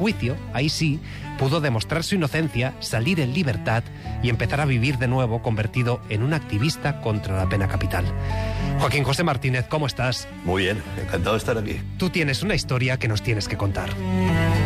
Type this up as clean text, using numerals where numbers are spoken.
juicio, ahí sí, pudo demostrar su inocencia, salir en libertad y empezar a vivir de nuevo convertido en un activista contra la pena capital. Joaquín José Martínez, ¿cómo estás? Muy bien, encantado de estar aquí. Tú tienes una historia que nos tienes que contar.